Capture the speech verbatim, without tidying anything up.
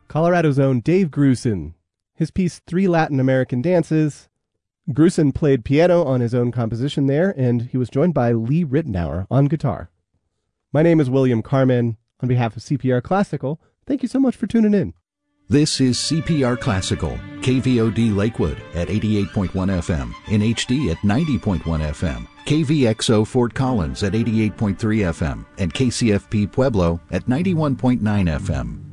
Colorado's own Dave Grusin. His piece, Three Latin American Dances. Grusin played piano on his own composition there, and he was joined by Lee Ritenour on guitar. My name is William Carmen. On behalf of C P R Classical, thank you so much for tuning in. This is C P R Classical, K V O D Lakewood at eighty-eight point one F M, in H D at ninety point one F M, K V X O Fort Collins at eighty-eight point three F M, and K C F P Pueblo at ninety-one point nine F M.